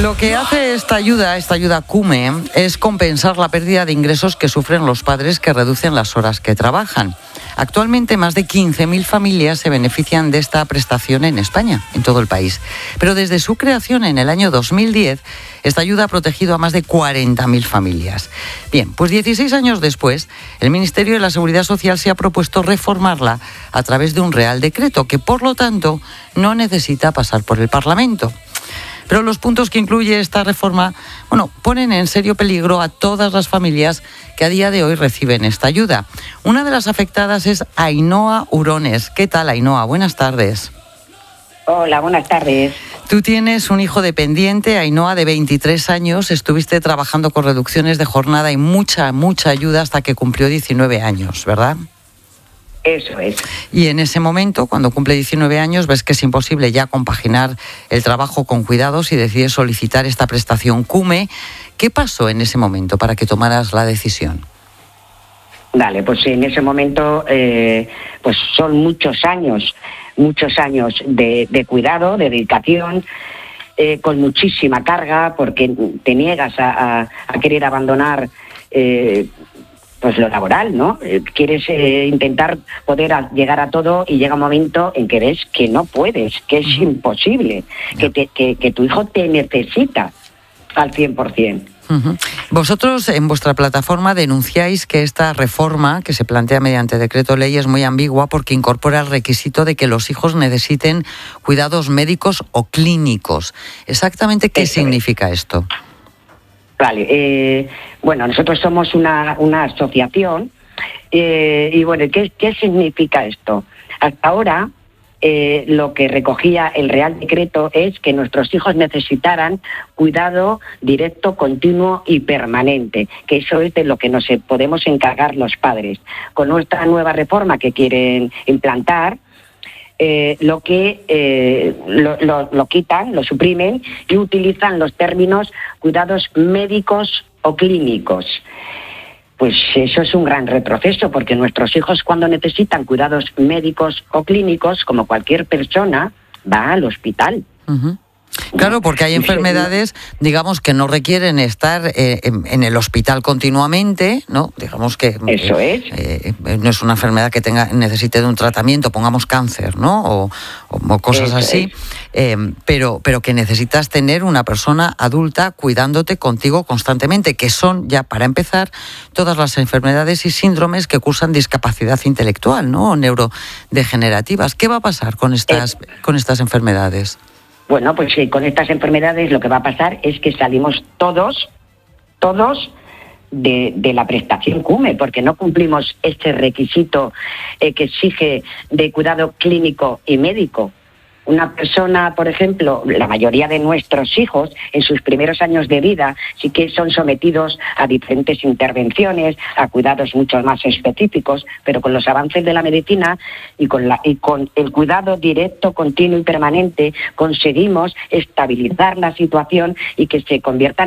Lo que hace esta ayuda CUME, es compensar la pérdida de ingresos que sufren los padres que reducen las horas que trabajan. Actualmente más de 15.000 familias se benefician de esta prestación en España, en todo el país. Pero desde su creación en el año 2010, esta ayuda ha protegido a más de 40.000 familias. Bien, pues 16 años después, el Ministerio de la Seguridad Social se ha propuesto reformarla a través de un Real Decreto, que por lo tanto no necesita pasar por el Parlamento. Pero los puntos que incluye esta reforma, ponen en serio peligro a todas las familias que a día de hoy reciben esta ayuda. Una de las afectadas es Ainhoa Urones. ¿Qué tal, Ainhoa? Buenas tardes. Hola, buenas tardes. Tú tienes un hijo dependiente, Ainhoa, de 23 años. Estuviste trabajando con reducciones de jornada y mucha ayuda hasta que cumplió 19 años, ¿verdad? Eso es. Y en ese momento, cuando cumple 19 años, ves que es imposible ya compaginar el trabajo con cuidados y decides solicitar esta prestación CUME. ¿Qué pasó en ese momento para que tomaras la decisión? Vale, pues en ese momento pues son muchos años de cuidado, de dedicación, con muchísima carga, porque te niegas a querer abandonar pues lo laboral, ¿no? Quieres intentar poder llegar a todo y llega un momento en que ves que no puedes, que es imposible, que tu hijo te necesita al 100%. Vosotros en vuestra plataforma denunciáis que esta reforma que se plantea mediante decreto ley es muy ambigua porque incorpora el requisito de que los hijos necesiten cuidados médicos o clínicos. ¿Exactamente qué significa esto? Vale, nosotros somos una asociación y ¿qué significa esto? Hasta ahora lo que recogía el Real Decreto es que nuestros hijos necesitaran cuidado directo, continuo y permanente, que eso es de lo que nos podemos encargar los padres. Con nuestra nueva reforma que quieren implantar, lo quitan, lo suprimen y utilizan los términos cuidados médicos o clínicos. Pues eso es un gran retroceso, porque nuestros hijos, cuando necesitan cuidados médicos o clínicos, como cualquier persona, va al hospital. Claro, porque hay enfermedades, digamos, que no requieren estar en el hospital continuamente, ¿no? Digamos que eso es. No es una enfermedad que necesite de un tratamiento, pongamos cáncer, ¿no? O cosas eso así, pero que necesitas tener una persona adulta cuidándote contigo constantemente, que son, ya para empezar, todas las enfermedades y síndromes que cursan discapacidad intelectual, ¿no? O neurodegenerativas. ¿Qué va a pasar con estas enfermedades? Bueno, pues con estas enfermedades lo que va a pasar es que salimos todos de la prestación CUME, porque no cumplimos este requisito que exige de cuidado clínico y médico. Una persona, por ejemplo, la mayoría de nuestros hijos, en sus primeros años de vida, sí que son sometidos a diferentes intervenciones, a cuidados mucho más específicos, pero con los avances de la medicina y con el cuidado directo, continuo y permanente, conseguimos estabilizar la situación y que se conviertan